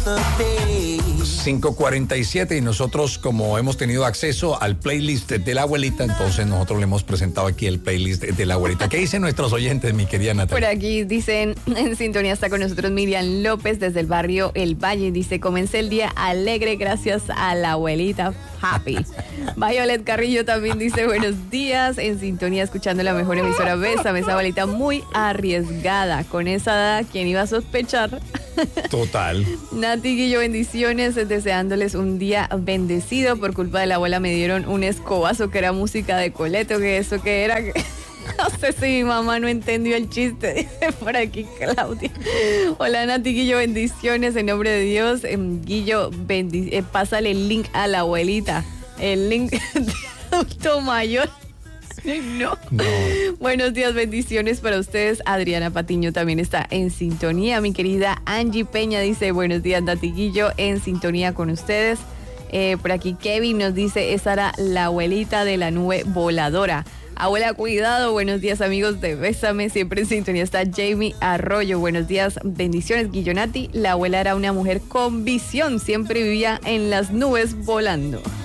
5:47 y nosotros, como hemos tenido acceso al playlist de la abuelita, entonces nosotros le hemos presentado aquí el playlist de la abuelita. ¿Qué dicen nuestros oyentes, mi querida Natalia? Por aquí dicen, en sintonía está con nosotros Miriam López desde el barrio El Valle. Dice, comencé el día alegre gracias a la abuelita. Happy. Violet Carrillo también dice, buenos días, en sintonía escuchando la mejor emisora. Bésame, esa abuelita muy arriesgada. Con esa edad, ¿quién iba a sospechar? Total. Nati Guillo, bendiciones, deseándoles un día bendecido. Por culpa de la abuela me dieron un escobazo que era música de Coleto, que eso que era... No sé si mi mamá no entendió el chiste, dice por aquí Claudia. Hola Nati Guillo, bendiciones en nombre de Dios. Guillo, pásale el link a la abuelita. El link de adulto mayor. No. Buenos días, bendiciones para ustedes. Adriana Patiño también está en sintonía. Mi querida Angie Peña dice, buenos días Nati Guillo, en sintonía con ustedes. Por aquí Kevin nos dice, esa era la abuelita de la nube voladora. Abuela, cuidado. Buenos días, amigos de Bésame. Siempre en sintonía está Jamie Arroyo. Buenos días, bendiciones, Guillonati. La abuela era una mujer con visión. Siempre vivía en las nubes volando.